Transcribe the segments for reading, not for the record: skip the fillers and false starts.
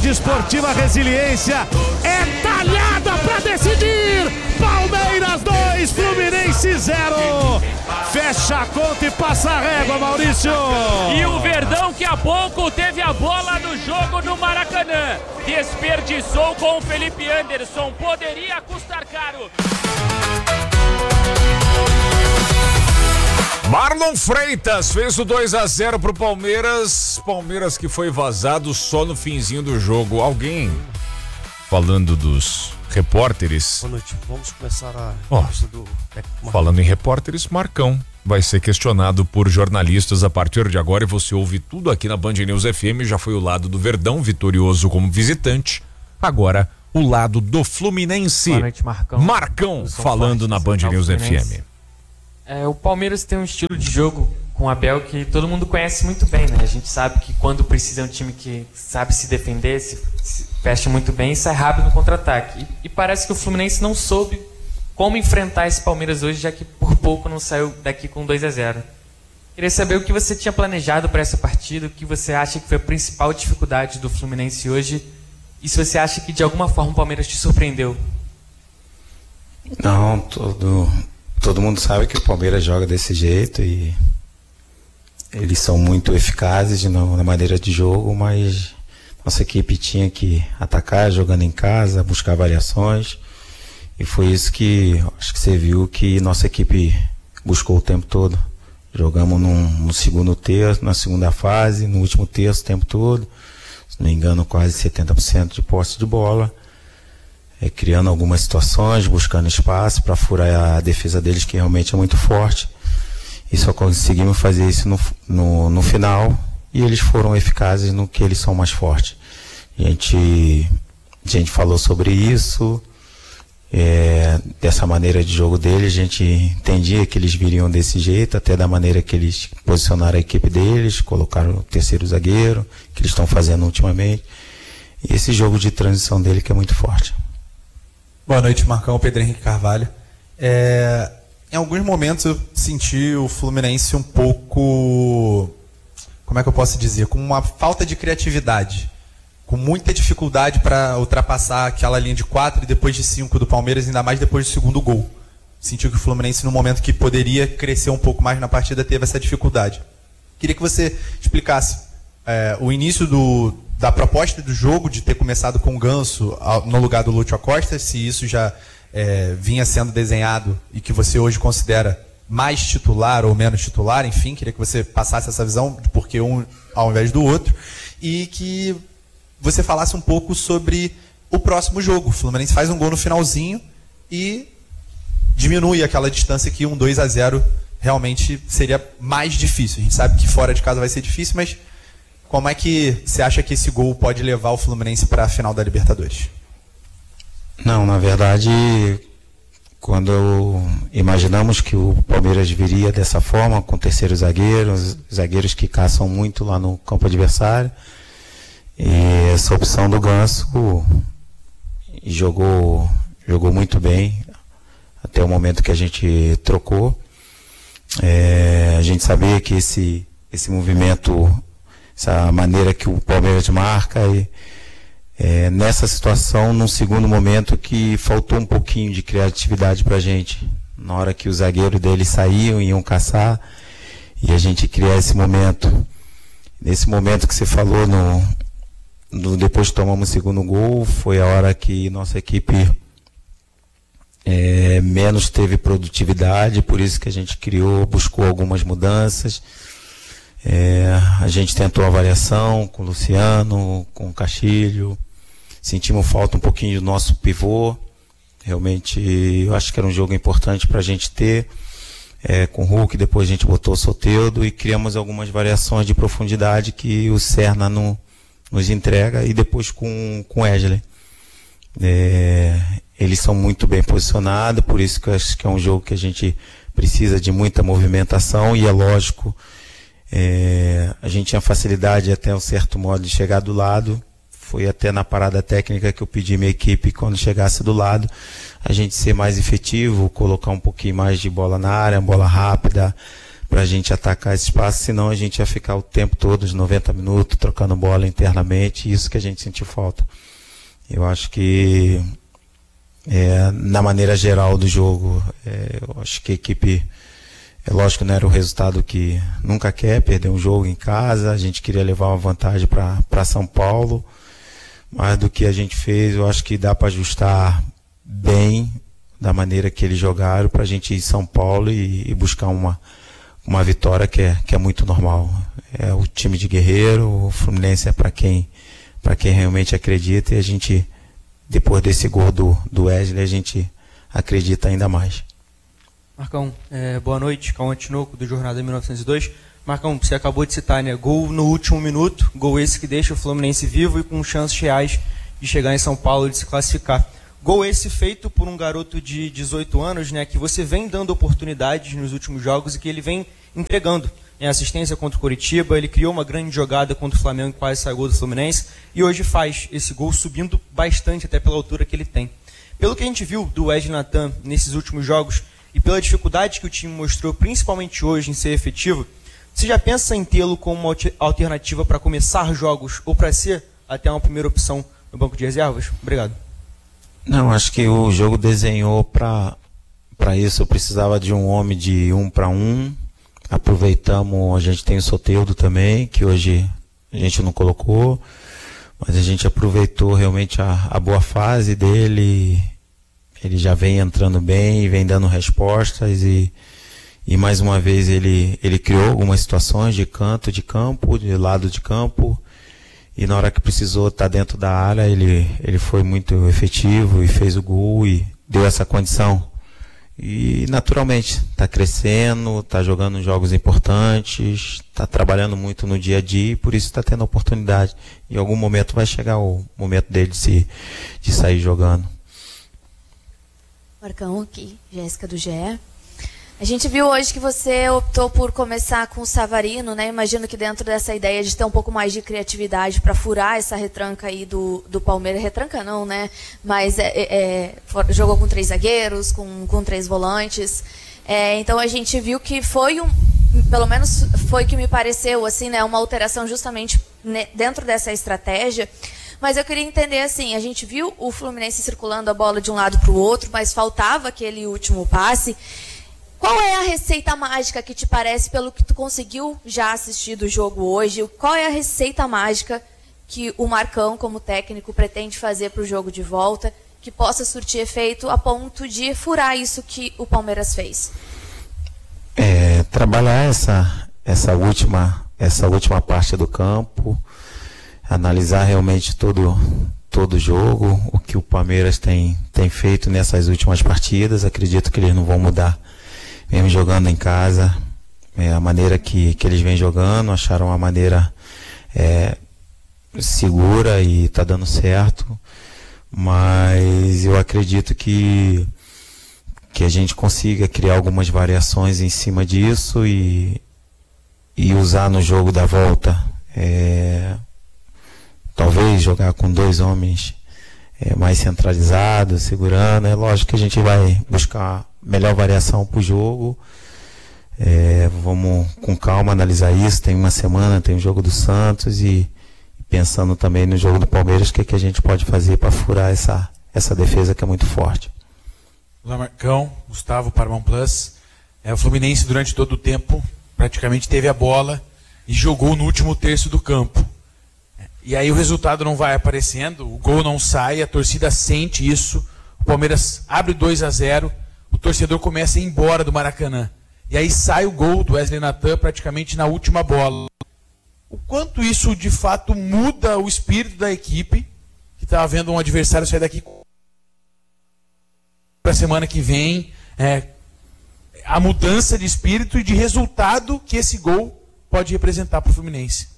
Rede Esportiva Resiliência é talhada para decidir. Palmeiras 2, Fluminense 0. Fecha a conta e passa a régua, Maurício. E o Verdão, que há pouco teve a bola no jogo no Maracanã, desperdiçou com o Felipe Anderson. Poderia custar caro. Marlon Freitas fez o 2-0 pro Palmeiras. Palmeiras que foi vazado só no finzinho do jogo. Alguém falando dos repórteres. Boa noite, vamos começar a falando em repórteres, Marcão vai ser questionado por jornalistas a partir de agora e você ouve tudo aqui na Band News FM. Já foi o lado do Verdão, vitorioso como visitante. Agora o lado do Fluminense. Boa noite, Marcão. Marcão falando na Band News FM. O Palmeiras tem um estilo de jogo com o Abel que todo mundo conhece muito bem, né? A gente sabe que quando precisa é um time que sabe se defender, se fecha muito bem e sai rápido no contra-ataque. E parece que o Fluminense não soube como enfrentar esse Palmeiras hoje, já que por pouco não saiu daqui com 2-0. Queria saber o que você tinha planejado para essa partida, o que você acha que foi a principal dificuldade do Fluminense hoje e se você acha que de alguma forma o Palmeiras te surpreendeu. Não, todo mundo sabe que o Palmeiras joga desse jeito e eles são muito eficazes na maneira de jogo, mas nossa equipe tinha que atacar jogando em casa, buscar variações e foi isso que acho que você viu que nossa equipe buscou o tempo todo. Jogamos no segundo terço, na segunda fase, no último terço o tempo todo, se não me engano quase 70% de posse de bola. Criando algumas situações, buscando espaço para furar a defesa deles, que realmente é muito forte. E só conseguimos fazer isso no final. E eles foram eficazes no que eles são mais fortes. A gente falou sobre isso. Dessa maneira de jogo deles, a gente entendia que eles viriam desse jeito, até da maneira que eles posicionaram a equipe deles, colocaram o terceiro zagueiro, que eles estão fazendo ultimamente. E esse jogo de transição dele que é muito forte. Boa noite, Marcão, Pedro Henrique Carvalho. Em alguns momentos eu senti o Fluminense um pouco, como é que eu posso dizer, com uma falta de criatividade, com muita dificuldade para ultrapassar aquela linha de 4 e depois de 5 do Palmeiras, ainda mais depois do segundo gol. Senti que o Fluminense, no momento que poderia crescer um pouco mais na partida, teve essa dificuldade. Queria que você explicasse o início da proposta do jogo, de ter começado com o Ganso no lugar do Lúcio Acosta, se isso já vinha sendo desenhado e que você hoje considera mais titular ou menos titular, enfim, queria que você passasse essa visão de por que um ao invés do outro e que você falasse um pouco sobre o próximo jogo. O Fluminense faz um gol no finalzinho e diminui aquela distância que 2-0 realmente seria mais difícil. A gente sabe que fora de casa vai ser difícil, mas como é que você acha que esse gol pode levar o Fluminense para a final da Libertadores? Não, na verdade, quando imaginamos que o Palmeiras viria dessa forma, com terceiro zagueiro, zagueiros que caçam muito lá no campo adversário, e essa opção do Ganso jogou muito bem até o momento que a gente trocou. A gente sabia que esse movimento, essa maneira que o Palmeiras marca nessa situação, num segundo momento que faltou um pouquinho de criatividade pra gente, na hora que os zagueiros deles saíam e iam caçar e a gente criar esse momento, nesse momento que você falou depois que tomamos o segundo gol, foi a hora que nossa equipe menos teve produtividade, por isso que a gente buscou algumas mudanças. A gente tentou a variação com o Luciano, com o Castilho, sentimos falta um pouquinho do nosso pivô, realmente eu acho que era um jogo importante para a gente ter, com o Hulk, depois a gente botou o Soteldo e criamos algumas variações de profundidade que o Serna nos entrega, e depois com o Wesley. Eles são muito bem posicionados, por isso que eu acho que é um jogo que a gente precisa de muita movimentação, e é lógico, a gente tinha facilidade até um certo modo de chegar do lado. Foi até na parada técnica que eu pedi minha equipe, quando chegasse do lado, a gente ser mais efetivo, colocar um pouquinho mais de bola na área, bola rápida, para a gente atacar esse espaço, senão a gente ia ficar o tempo todo, os 90 minutos, trocando bola internamente, isso que a gente sentiu falta. Eu acho que na maneira geral do jogo, eu acho que a equipe, lógico, não era o resultado que nunca quer, perder um jogo em casa, a gente queria levar uma vantagem para São Paulo, mas do que a gente fez, eu acho que dá para ajustar bem da maneira que eles jogaram para a gente ir em São Paulo e buscar uma vitória que é muito normal. É o time de guerreiro, o Fluminense é para quem realmente acredita, e a gente, depois desse gol do Wesley, a gente acredita ainda mais. Marcão, boa noite, Cauã Tinoco, do Jornada 1902. Marcão, você acabou de citar, né? Gol no último minuto, gol esse que deixa o Fluminense vivo e com chances reais de chegar em São Paulo e de se classificar. Gol esse feito por um garoto de 18 anos, né? Que você vem dando oportunidades nos últimos jogos e que ele vem entregando. Em assistência contra o Coritiba, ele criou uma grande jogada contra o Flamengo, quase saiu gol do Fluminense, e hoje faz esse gol subindo bastante, até pela altura que ele tem. Pelo que a gente viu do Wesley Natan nesses últimos jogos, e pela dificuldade que o time mostrou, principalmente hoje, em ser efetivo, você já pensa em tê-lo como uma alternativa para começar jogos, ou para ser até uma primeira opção no banco de reservas? Obrigado. Não, acho que o jogo desenhou para isso. Eu precisava de um homem de 1 para 1. Aproveitamos, a gente tem o Soteldo também, que hoje a gente não colocou, mas a gente aproveitou realmente a boa fase dele. Ele já vem entrando bem, vem dando respostas e mais uma vez ele criou algumas situações de canto de campo, de lado de campo, e na hora que precisou estar dentro da área, ele foi muito efetivo e fez o gol e deu essa condição. E naturalmente está crescendo, está jogando jogos importantes, está trabalhando muito no dia a dia e por isso está tendo oportunidade. Em algum momento vai chegar o momento dele de sair jogando. Marcão, aqui, Jéssica do GE. A gente viu hoje que você optou por começar com o Savarino, né? Imagino que dentro dessa ideia de ter um pouco mais de criatividade para furar essa retranca aí do Palmeiras. Retranca não, né? Mas jogou com 3 zagueiros, com 3 volantes. Então a gente viu que foi pelo menos foi que me pareceu, assim, né? Uma alteração justamente dentro dessa estratégia. Mas eu queria entender, assim, a gente viu o Fluminense circulando a bola de um lado para o outro, mas faltava aquele último passe. Qual é a receita mágica que te parece, pelo que tu conseguiu já assistir do jogo hoje? Qual é a receita mágica que o Marcão, como técnico, pretende fazer para o jogo de volta, que possa surtir efeito a ponto de furar isso que o Palmeiras fez? Trabalhar essa última parte do campo, analisar realmente todo o jogo, o que o Palmeiras tem feito nessas últimas partidas. Acredito que eles não vão mudar, mesmo jogando em casa, a maneira que eles vêm jogando, acharam uma maneira segura e está dando certo, mas eu acredito que a gente consiga criar algumas variações em cima disso e usar no jogo da volta, talvez jogar com 2 homens mais centralizados, segurando. É lógico que a gente vai buscar melhor variação para o jogo. Vamos com calma analisar isso. Tem uma semana, tem o jogo do Santos e pensando também no jogo do Palmeiras, o que a gente pode fazer para furar essa defesa que é muito forte. Olá, Marcão, Gustavo, Paramount Plus. O Fluminense durante todo o tempo praticamente teve a bola e jogou no último terço do campo. E aí o resultado não vai aparecendo, o gol não sai, a torcida sente isso, o Palmeiras abre 2-0, o torcedor começa a ir embora do Maracanã. E aí sai o gol do Wesley Natan praticamente na última bola. O quanto isso de fato muda o espírito da equipe, que estava vendo um adversário sair daqui para a semana que vem, a mudança de espírito e de resultado que esse gol pode representar para o Fluminense.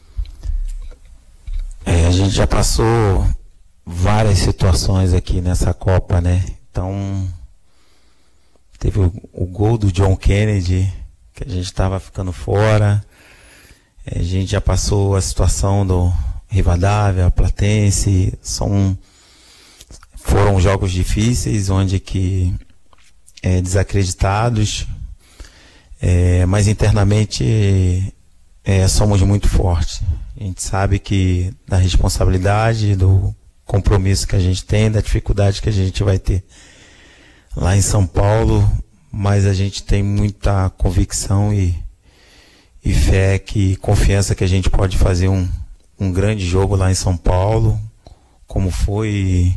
A gente já passou várias situações aqui nessa Copa, né? Então, teve o gol do John Kennedy, que a gente estava ficando fora. A gente já passou a situação do Rivadavia, Platense. Foram jogos difíceis, onde que desacreditados. Mas internamente somos muito fortes. A gente sabe que da responsabilidade, do compromisso que a gente tem, da dificuldade que a gente vai ter lá em São Paulo, mas a gente tem muita convicção e fé, confiança que a gente pode fazer um grande jogo lá em São Paulo, como foi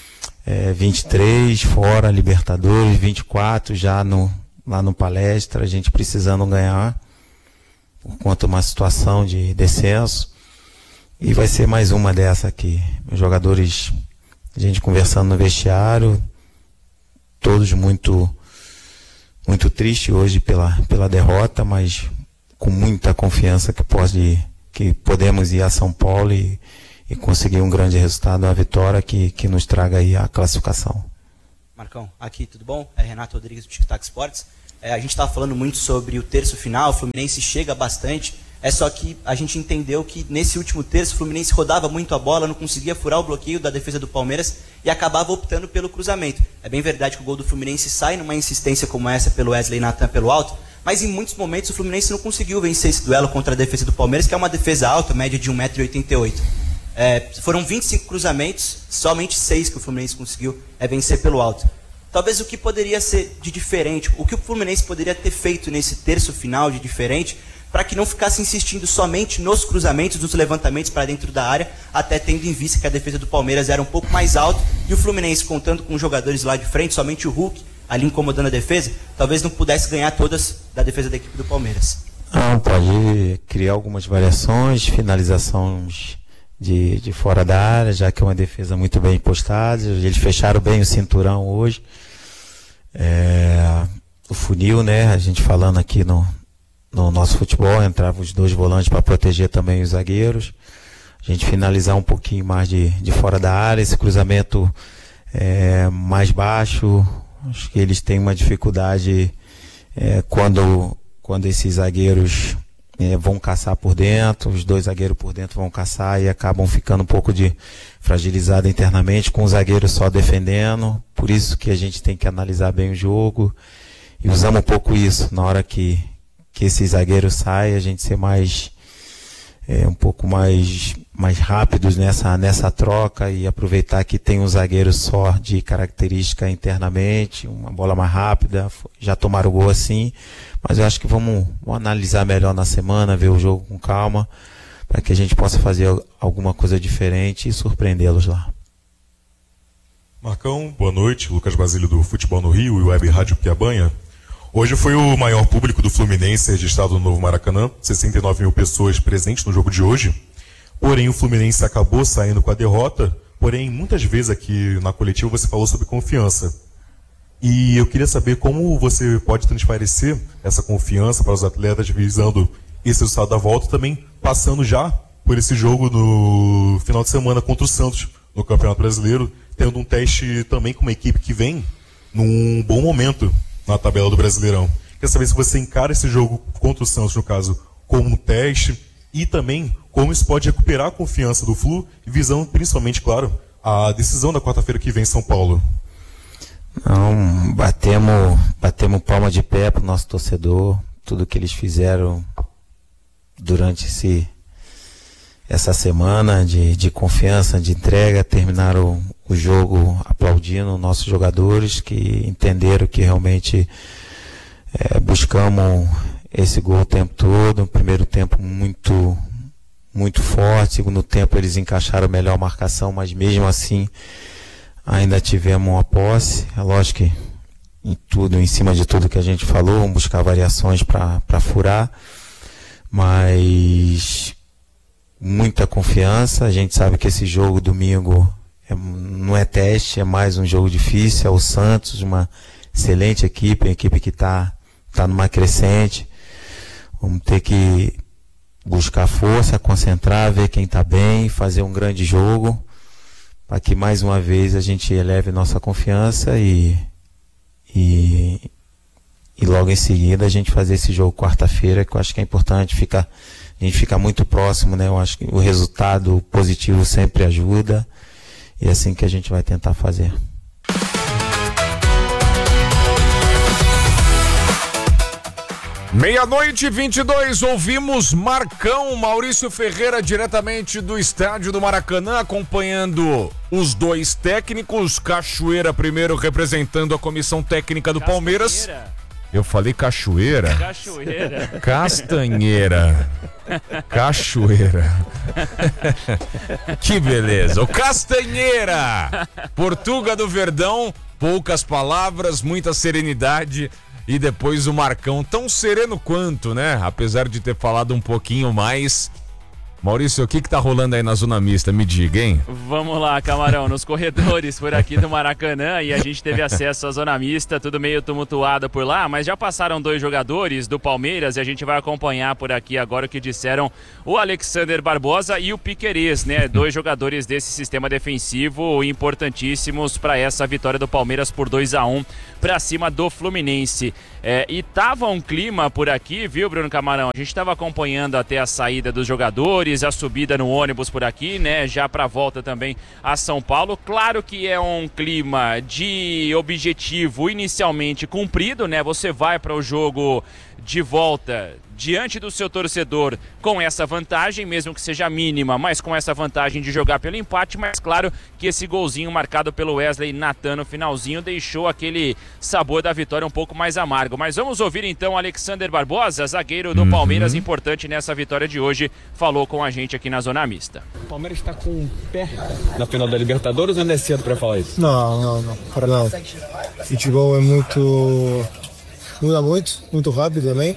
23 fora, Libertadores, 24 já lá no Palestra, a gente precisando ganhar por conta de uma situação de descenso, e vai ser mais uma dessa aqui. Os jogadores, a gente conversando no vestiário, todos muito tristes hoje pela derrota, mas com muita confiança que podemos ir a São Paulo e conseguir um grande resultado, uma vitória que nos traga aí a classificação. Marcão, aqui, tudo bom? É Renato Rodrigues do Tic Tac Sports. A gente estava falando muito sobre o terço final, o Fluminense chega bastante, só que a gente entendeu que nesse último terço o Fluminense rodava muito a bola, não conseguia furar o bloqueio da defesa do Palmeiras e acabava optando pelo cruzamento. É bem verdade que o gol do Fluminense sai numa insistência como essa pelo Wesley Nathan pelo alto, mas em muitos momentos o Fluminense não conseguiu vencer esse duelo contra a defesa do Palmeiras, que é uma defesa alta, média de 1,88 m. Foram 25 cruzamentos, somente 6 que o Fluminense conseguiu vencer pelo alto. Talvez o que poderia ser de diferente, o que o Fluminense poderia ter feito nesse terço final de diferente, para que não ficasse insistindo somente nos cruzamentos, nos levantamentos para dentro da área, até tendo em vista que a defesa do Palmeiras era um pouco mais alta, e o Fluminense, contando com jogadores lá de frente, somente o Hulk ali incomodando a defesa, talvez não pudesse ganhar todas da defesa da equipe do Palmeiras. Pode criar algumas variações, finalizações de fora da área, já que é uma defesa muito bem postada. Eles fecharam bem o cinturão hoje. O funil, né? A gente falando aqui no nosso futebol, entravam os 2 volantes para proteger também os zagueiros. A gente finalizar um pouquinho mais de fora da área, esse cruzamento mais baixo. Acho que eles têm uma dificuldade quando esses zagueiros vão caçar por dentro, os 2 zagueiros por dentro vão caçar e acabam ficando um pouco fragilizado internamente, com o zagueiro só defendendo. Por isso que a gente tem que analisar bem o jogo e usamos um pouco isso na hora que esses zagueiros saem, a gente ser um pouco mais rápidos nessa troca e aproveitar que tem um zagueiro só de característica internamente, uma bola mais rápida. Já tomaram o gol assim, mas eu acho que vamos analisar melhor na semana, ver o jogo com calma, para que a gente possa fazer alguma coisa diferente e surpreendê-los lá. Marcão, boa noite. Lucas Basílio do Futebol no Rio e Web Rádio Piabanha. Hoje foi o maior público do Fluminense registrado no Novo Maracanã, 69 mil pessoas presentes no jogo de hoje. Porém, o Fluminense acabou saindo com a derrota, porém, muitas vezes aqui na coletiva você falou sobre confiança. E eu queria saber como você pode transparecer essa confiança para os atletas visando esse resultado da volta, também passando já por esse jogo no final de semana contra o Santos no Campeonato Brasileiro, tendo um teste também com uma equipe que vem num bom momento na tabela do Brasileirão. Quer saber se você encara esse jogo contra o Santos, no caso, como um teste, e também como isso pode recuperar a confiança do Flu, visando principalmente, claro, a decisão da quarta-feira que vem em São Paulo. Não, batemos palma de pé para o nosso torcedor, tudo que eles fizeram durante essa semana de confiança, de entrega, terminaram o jogo aplaudindo nossos jogadores que entenderam que realmente buscamos esse gol o tempo todo. Primeiro tempo muito forte, segundo tempo eles encaixaram melhor a marcação, mas mesmo assim ainda tivemos uma posse. É lógico que em cima de tudo que a gente falou, vamos buscar variações para furar, mas muita confiança. A gente sabe que esse jogo domingo não é teste, é mais um jogo difícil. É o Santos, uma excelente equipe, uma equipe que está numa crescente. Vamos ter que buscar força, concentrar, ver quem está bem, fazer um grande jogo, para que mais uma vez a gente eleve nossa confiança e logo em seguida a gente fazer esse jogo quarta-feira, que eu acho que é importante. A gente fica muito próximo, né? Eu acho que o resultado positivo sempre ajuda, e é assim que a gente vai tentar fazer. meia-noite 22, ouvimos Marcão, Maurício Ferreira, diretamente do estádio do Maracanã, acompanhando os dois técnicos. Cachoeira primeiro representando a comissão técnica do Palmeiras. Eu falei cachoeira? Cachoeira. Castanheira. Cachoeira. Que beleza. O Castanheira. Portuga do Verdão. Poucas palavras, muita serenidade. E depois o Marcão, tão sereno quanto, né? Apesar de ter falado um pouquinho mais. Maurício, o que tá rolando aí na zona mista? Me diga, hein? Vamos lá, Camarão, nos corredores por aqui do Maracanã, e a gente teve acesso à zona mista, tudo meio tumultuado por lá, mas já passaram 2 jogadores do Palmeiras e a gente vai acompanhar por aqui agora o que disseram o Alexander Barbosa e o Piquerez, né? 2 jogadores desse sistema defensivo importantíssimos para essa vitória do Palmeiras por 2-1 para cima do Fluminense. E tava um clima por aqui, viu, Bruno Camarão? A gente tava acompanhando até a saída dos jogadores, a subida no ônibus por aqui, né? Já pra volta também a São Paulo. Claro que é um clima de objetivo inicialmente cumprido, né? Você vai para o jogo de volta diante do seu torcedor com essa vantagem, mesmo que seja mínima, mas com essa vantagem de jogar pelo empate. Mas claro que esse golzinho marcado pelo Wesley Natan no finalzinho deixou aquele sabor da vitória um pouco mais amargo. Mas vamos ouvir então Alexander Barbosa, zagueiro do Palmeiras, importante nessa vitória de hoje, falou com a gente aqui na zona mista. O Palmeiras está com um pé na final da Libertadores ou ainda é cedo para falar isso? Não, para nada. Futebol é muda muito rápido também.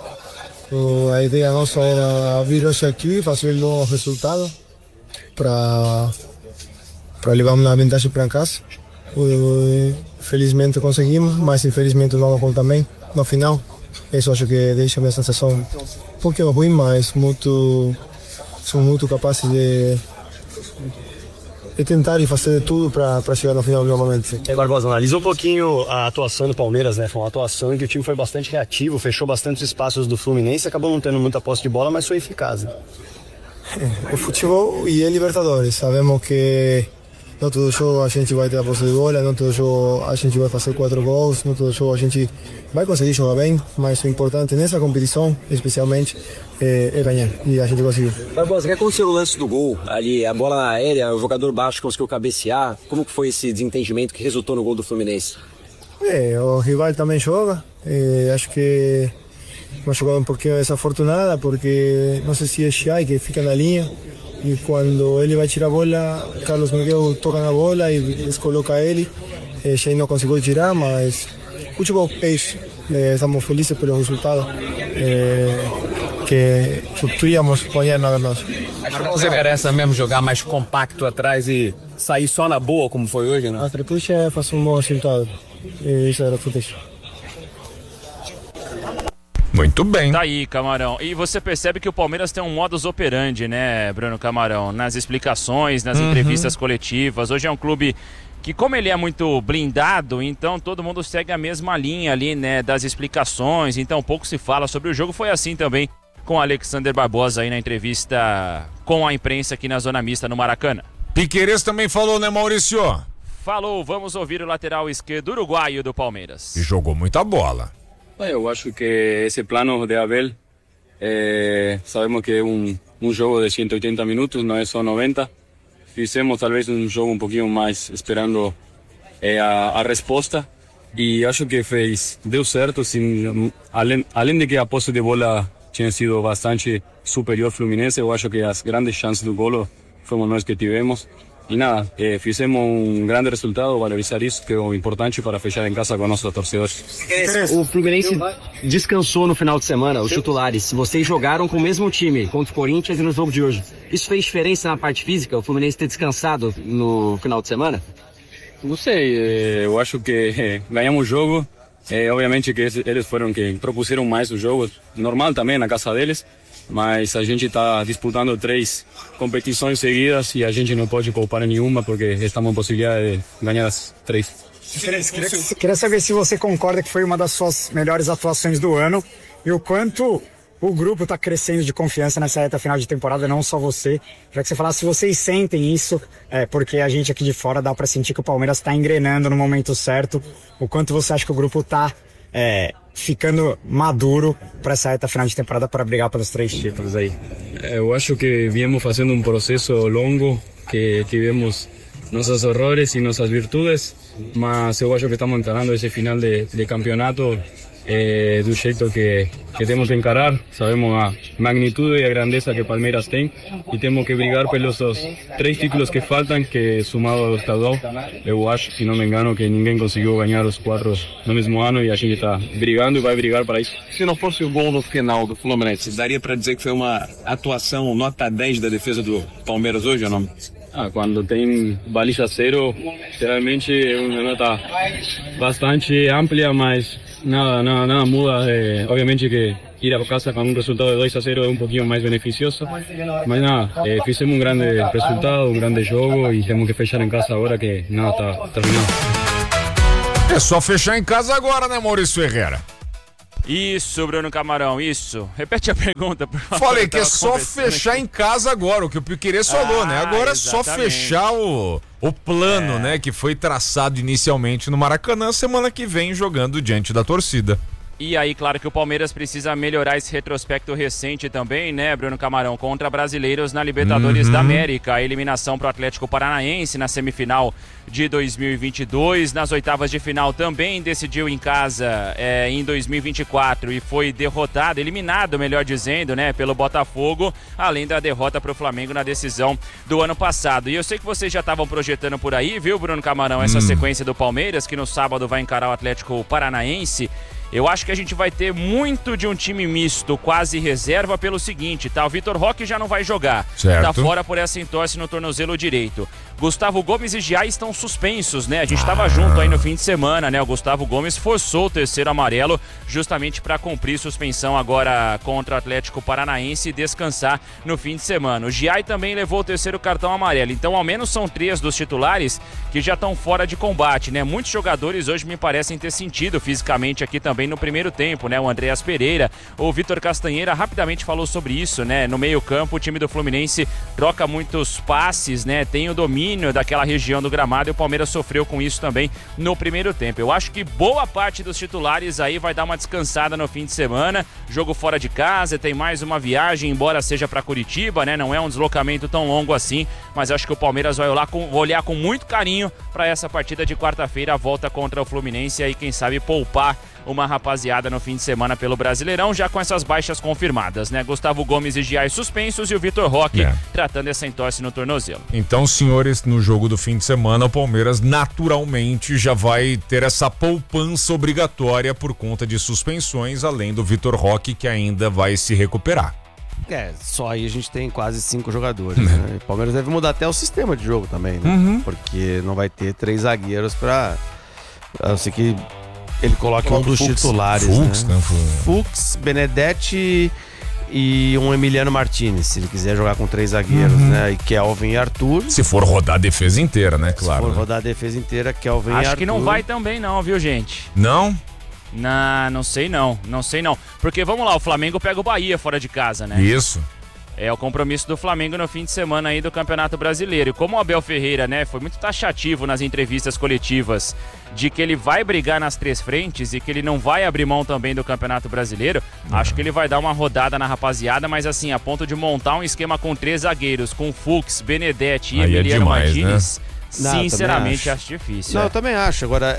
A ideia nossa era vir hoje aqui, fazer um bom resultado para levar uma vantagem para casa. Felizmente conseguimos, mas infelizmente não vamos também no final. Isso acho que deixa a minha sensação um pouquinho ruim, mas são muito capazes de tentar e fazer tudo para chegar no final novamente. Barbosa, analisa um pouquinho a atuação do Palmeiras, né? Foi uma atuação em que o time foi bastante reativo, fechou bastante os espaços do Fluminense, acabou não tendo muita posse de bola, mas foi eficaz. Né? É futebol e é Libertadores. Sabemos que não todo jogo a gente vai ter a posse de bola, não todo jogo a gente vai fazer 4 gols, não todo jogo a gente vai conseguir jogar bem, mas o importante nessa competição, especialmente, é ganhar, e a gente conseguiu. Barbosa, o que aconteceu no lance do gol? Ali, a bola aérea, o jogador baixo conseguiu cabecear. Como que foi esse desentendimento que resultou no gol do Fluminense? O rival também joga, acho que uma jogada um pouquinho desafortunada, porque não sei se é Chay que fica na linha, e quando ele vai tirar a bola, Carlos Miguel toca na bola e descoloca ele. Chay não conseguiu tirar, mas futebol é isso. Estamos felizes pelo resultado que podíamos ganhar nada mais. Você merece mesmo jogar mais compacto atrás e sair só na boa, como foi hoje, né? A estratégia é fazer um bom resultado. Isso era tudo isso. Muito bem. Tá aí, Camarão. E você percebe que o Palmeiras tem um modus operandi, né, Bruno Camarão? Nas explicações, nas entrevistas coletivas. Hoje é um clube que, como ele é muito blindado, então todo mundo segue a mesma linha ali, né, das explicações. Então pouco se fala sobre o jogo. Foi assim também com o Alexander Barbosa aí na entrevista com a imprensa aqui na zona mista no Maracanã. Piquerez também falou, né, Maurício? Falou, vamos ouvir o lateral esquerdo uruguaio do Palmeiras. E jogou muita bola. Eu acho que esse plano de Abel, sabemos que é um jogo de 180 minutos, não é só 90. Fizemos talvez um jogo um pouquinho mais esperando a resposta e acho que deu certo, além de que a posse de bola tinha sido bastante superior ao Fluminense, eu acho que as grandes chances do golo fomos nós que tivemos. E nada, fizemos um grande resultado, valorizar isso, que é o importante para fechar em casa com nossos torcedores. O Fluminense descansou no final de semana, os titulares. Vocês jogaram com o mesmo time contra o Corinthians e no jogo de hoje. Isso fez diferença na parte física, o Fluminense ter descansado no final de semana? Não sei, eu acho que ganhamos o jogo. Obviamente que eles foram que propuseram mais o jogo, normal também na casa deles. Mas a gente está disputando 3 competições seguidas e a gente não pode poupar nenhuma porque estamos em possibilidade de ganhar as 3. Queria saber se você concorda que foi uma das suas melhores atuações do ano e o quanto o grupo está crescendo de confiança nessa reta final de temporada, não só você. Já que você falasse se vocês sentem isso, porque a gente aqui de fora dá para sentir que o Palmeiras está engrenando no momento certo. O quanto você acha que o grupo está ficando maduro para essa reta final de temporada para brigar pelos 3 títulos aí? Eu acho que viemos fazendo um processo longo, que tivemos nossos errores e nossas virtudes, mas eu acho que estamos encarando esse final de campeonato do jeito que temos que encarar. Sabemos a magnitude e a grandeza que Palmeiras tem e temos que brigar pelos 3 títulos que faltam, que somado ao estadual, eu acho, se não me engano, que ninguém conseguiu ganhar os 4 no mesmo ano e a gente está brigando e vai brigar para isso. Se não fosse o gol no final do Fluminense, daria para dizer que foi uma atuação nota 10 da defesa do Palmeiras hoje ou não? Quando tem baliza zero, geralmente é uma nota bastante ampla, mas nada muda. Obviamente que ir a casa com um resultado de 2-0 é um pouquinho mais beneficioso, mas nada, fizemos um grande resultado, um grande jogo e temos que fechar em casa agora que nada está terminado. É só fechar em casa agora, né, Maurício Herrera? Isso, Bruno Camarão, isso. Repete a pergunta, por favor. Falei que é só fechar em casa agora, o que o Piquerez falou, né? Agora é só fechar o plano, né, que foi traçado inicialmente no Maracanã, semana que vem jogando diante da torcida. E aí, claro que o Palmeiras precisa melhorar esse retrospecto recente também, né, Bruno Camarão? Contra brasileiros na Libertadores da América. A eliminação para o Atlético Paranaense na semifinal de 2022. Nas oitavas de final também decidiu em casa em 2024 e foi derrotado, eliminado, melhor dizendo, né, pelo Botafogo. Além da derrota para o Flamengo na decisão do ano passado. E eu sei que vocês já estavam projetando por aí, viu, Bruno Camarão? Essa sequência do Palmeiras, que no sábado vai encarar o Atlético Paranaense. Eu acho que a gente vai ter muito de um time misto, quase reserva, pelo seguinte, tá? O Vitor Roque já não vai jogar. Certo. Tá fora por essa entorse no tornozelo direito. Gustavo Gomes e Giai estão suspensos, né? A gente tava junto aí no fim de semana, né? O Gustavo Gomes forçou o terceiro amarelo justamente para cumprir suspensão agora contra o Atlético Paranaense e descansar no fim de semana. O Giai também levou o terceiro cartão amarelo. Então, ao menos são 3 dos titulares que já estão fora de combate, né? Muitos jogadores hoje me parecem ter sentido fisicamente aqui também no primeiro tempo, né? O Andreas Pereira, o Vitor Castanheira rapidamente falou sobre isso, né? No meio-campo, o time do Fluminense troca muitos passes, né? Tem o domínio daquela região do gramado e o Palmeiras sofreu com isso também no primeiro tempo. Eu acho que boa parte dos titulares aí vai dar uma descansada no fim de semana. Jogo fora de casa, tem mais uma viagem, embora seja para Curitiba, né? Não é um deslocamento tão longo assim, mas acho que o Palmeiras vai olhar com muito carinho para essa partida de quarta-feira, a volta contra o Fluminense e aí quem sabe poupar uma rapaziada no fim de semana pelo Brasileirão, já com essas baixas confirmadas, né? Gustavo Gomes e Giai suspensos e o Vitor Roque tratando essa entorse no tornozelo. Então, senhores, no jogo do fim de semana, o Palmeiras naturalmente já vai ter essa poupança obrigatória por conta de suspensões, além do Vitor Roque, que ainda vai se recuperar. Só aí a gente tem quase 5 jogadores, né? O Palmeiras deve mudar até o sistema de jogo também, né? Porque não vai ter 3 zagueiros pra... Eu sei que ele coloca um dos titulares, né? Fux, Benedetti e um Emiliano Martinez, se ele quiser jogar com 3 zagueiros, né? E Kelvin e Arthur. Se for rodar a defesa inteira, né? Claro. Se for rodar a defesa inteira, Kelvin e Arthur. Acho que não vai também não, viu, gente? Não? Não sei não. Porque vamos lá, o Flamengo pega o Bahia fora de casa, né? Isso. É o compromisso do Flamengo no fim de semana aí do Campeonato Brasileiro. E como o Abel Ferreira, né, foi muito taxativo nas entrevistas coletivas de que ele vai brigar nas 3 frentes e que ele não vai abrir mão também do Campeonato Brasileiro, acho que ele vai dar uma rodada na rapaziada, mas assim, a ponto de montar um esquema com 3 zagueiros, com Fux, Benedetti e Emiliano Martinez, sinceramente acho difícil. Não, eu também acho. Agora,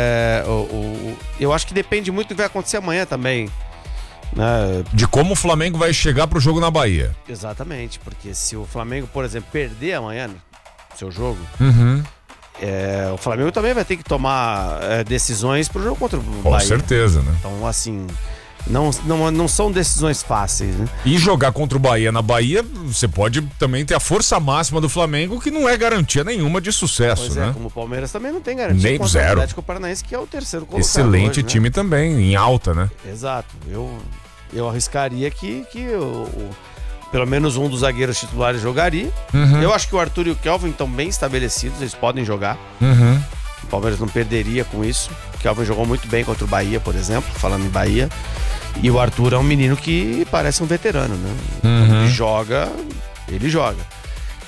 eu acho que depende muito do que vai acontecer amanhã também. De como o Flamengo vai chegar pro jogo na Bahia. Exatamente, porque se o Flamengo, por exemplo, perder amanhã seu jogo, o Flamengo também vai ter que tomar decisões pro jogo contra o Bahia. Com certeza, né? Então, assim, não são decisões fáceis, né? E jogar contra o Bahia na Bahia, você pode também ter a força máxima do Flamengo, que não é garantia nenhuma de sucesso, né? Como o Palmeiras também não tem garantia nem contra zero. o Atlético Paranaense, que é o terceiro colocado. Excelente hoje, time também, em alta, né? Exato. Eu arriscaria que pelo menos um dos zagueiros titulares jogaria. Eu acho que o Arthur e o Kelvin estão bem estabelecidos, eles podem jogar. O Palmeiras não perderia com isso. O Kelvin jogou muito bem contra o Bahia, por exemplo, falando em Bahia. E o Arthur é um menino que parece um veterano, né? Ele joga.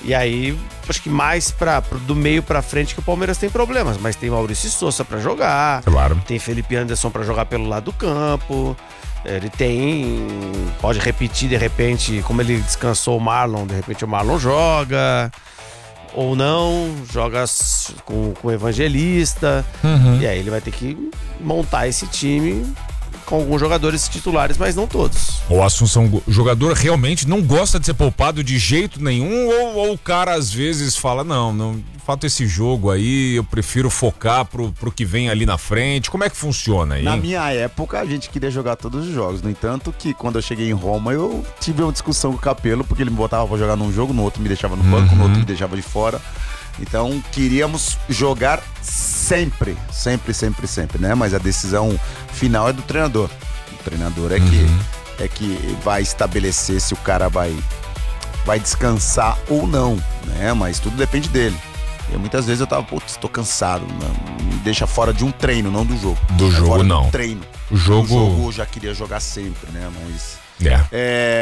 E aí, acho que mais do meio pra frente que o Palmeiras tem problemas. Mas tem Maurício Souza pra jogar. Claro. Tem Felipe Anderson pra jogar pelo lado do campo. Ele pode repetir de repente, como ele descansou o Marlon, de repente o Marlon joga. Ou não, joga com o Evangelista. E aí ele vai ter que montar esse time com alguns jogadores titulares, mas não todos. O Assunção, o jogador realmente não gosta de ser poupado de jeito nenhum, ou o cara às vezes fala, não, de fato esse jogo aí eu prefiro focar pro que vem ali na frente. Como é que funciona aí? Na minha época a gente queria jogar todos os jogos, no entanto que quando eu cheguei em Roma eu tive uma discussão com o Capello, porque ele me botava pra jogar num jogo, no outro me deixava no banco, no outro me deixava de fora. Então queríamos jogar sempre, né? Mas a decisão final é do treinador. O treinador é que vai estabelecer se o cara vai descansar ou não, né? Mas tudo depende dele. E muitas vezes eu tava, tô cansado, me deixa fora de um treino, não do jogo. Do jogo fora não. Do treino. O jogo eu já queria jogar sempre, né? Mas